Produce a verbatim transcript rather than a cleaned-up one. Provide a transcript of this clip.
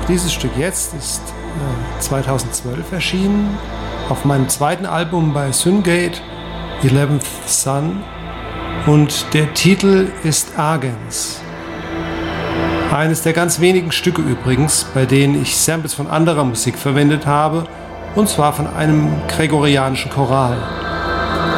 Dieses Stück jetzt ist äh, zweitausendzwölf erschienen auf meinem zweiten Album bei Syngate, eleventh Sun, und der Titel ist Agens. Eines der ganz wenigen Stücke übrigens, bei denen ich Samples von anderer Musik verwendet habe, und zwar von einem gregorianischen Choral.